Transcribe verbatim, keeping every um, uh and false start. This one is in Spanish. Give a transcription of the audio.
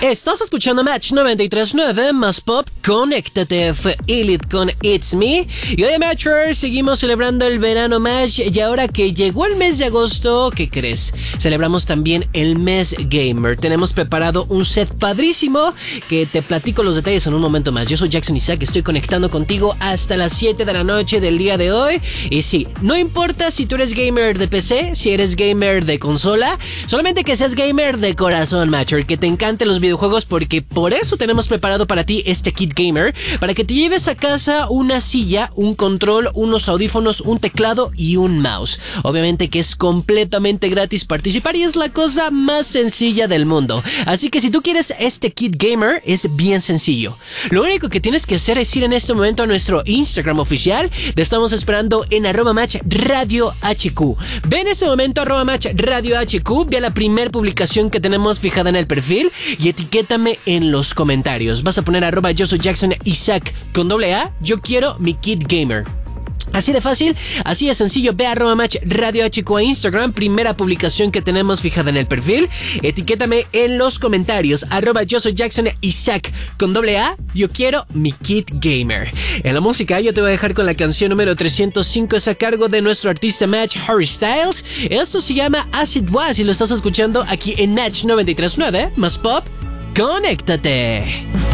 Estás escuchando Match noventa y tres punto nueve más Pop. Conéctate, fue Elite con It's Me. Y hoy, Matchers, seguimos celebrando el verano Match. Y ahora que llegó el mes de agosto, ¿qué crees? Celebramos también el mes gamer. Tenemos preparado un set padrísimo que te platico los detalles en un momento más. Yo soy Jackson Isaac, estoy conectando contigo hasta las siete de la noche del día de hoy. Y sí, no importa si tú eres gamer de P C, si eres gamer de consola, solamente que seas gamer de corazón, Matcher, que te encanten los videojuegos, porque por eso tenemos preparado para ti este kit gamer, para que te lleves a casa una silla, un control, unos audífonos, un teclado y un mouse. Obviamente que es completamente gratis participar y es la cosa más sencilla del mundo. Así que si tú quieres este kit gamer, es bien sencillo. Lo único que tienes que hacer es ir en este momento a nuestro Instagram oficial. Te estamos esperando en arroba match radio hq. Ve en ese momento arroba match radio hq, ve a la primera publicación que tenemos fijada en el perfil y etiquétame en los comentarios. Vas a poner arroba yo soy Jackson Isaac con doble A, yo quiero mi kit gamer. Así de fácil, así de sencillo. Ve a arroba match radio hq a Instagram, primera publicación que tenemos fijada en el perfil. Etiquétame en los comentarios, arroba yo soy Jackson Isaac con doble A, yo quiero mi kit gamer. En la música yo te voy a dejar con la canción número trescientos cinco, es a cargo de nuestro artista Match, Harry Styles. Esto se llama As It Was y lo estás escuchando aquí en Match noventa y tres punto nueve más Pop. Conéctate.